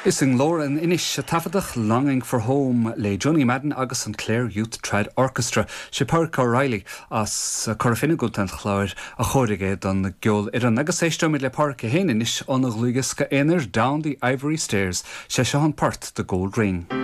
Is in Lauren inis a tafadach longing for home le Johnny Madden agus an Clare Youth Trad Orchestra se Park O'Reilly as Corfinagult an chláir a chóirige don geol an agus éistomid le park a héin inis an lugus go éanair down the Ivory Stairs se an part the Gold Ring.